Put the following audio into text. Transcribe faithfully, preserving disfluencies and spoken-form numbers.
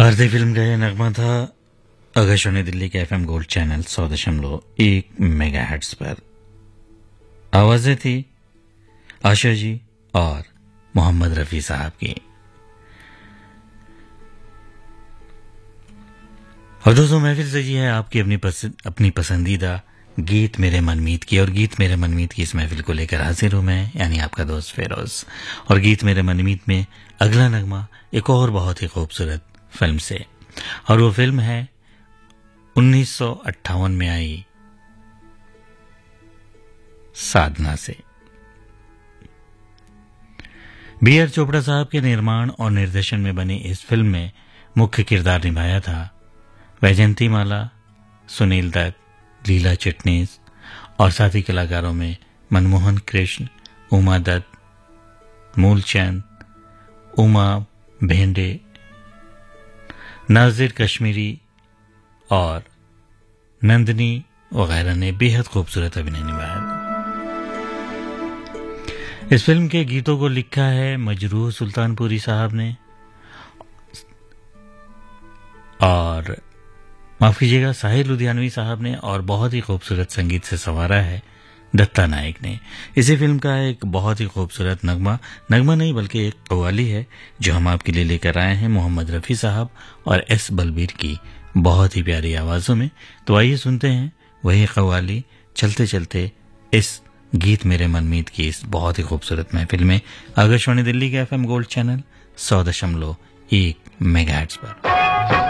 आरती film का यह नगमा था आकाशवाणी दिल्ली के एफएम गोल्ड चैनल सौ दशमलव एक मेगा हर्ट्ज पर। आवाजें थी आशा जी और मोहम्मद रफी साहब की। और दोस्तों, महफिल सजी है आपकी अपनी पसंद अपनी पसंदीदा गीत मेरे मनमीत की। और गीत मेरे मनमीत की इस महफिल को लेकर हाजिर हूं मैं, यानी आपका दोस्त फेरोज। और गीत मेरे मनमीत में अगला नगमा एक और बहुत ही खूबसूरत फिल्म से, और वो फिल्म है उन्नीस सौ अट्ठावन में आई साधना से। बी आर चोपड़ा साहब के निर्माण और निर्देशन में बनी इस फिल्म में मुख्य किरदार निभाया था वैजयंती माला, सुनील दत्त, लीला चिटनीस और साथी कलाकारों में मनमोहन कृष्ण, उमा दत्त, मूलचंद, उमा भेंडे, नाजिर कश्मीरी और नंदनी वगैरह ने बेहद खूबसूरत अभिनय निभाया। इस फिल्म के गीतों को लिखा है मजरूह सुल्तानपुरी साहब ने, और माफ कीजिएगा साहिर लुधियानवी साहब ने, और बहुत ही खूबसूरत संगीत से संवारा है दत्ता नायक ने। इसी फिल्म का एक बहुत ही खूबसूरत नगमा नगमा नहीं बल्कि एक कव्वाली है जो हम आपके लिए लेकर आए हैं मोहम्मद रफी साहब और एस बलबीर की बहुत ही प्यारी आवाजों में। तो आइए सुनते हैं वही कव्वाली चलते चलते इस गीत मेरे मनमीत की इस बहुत ही खूबसूरत महफिल में आकाशवाणी दिल्ली के एफएम गोल्ड चैनल सौ दशमलव एक मेगाहर्ट्ज पर।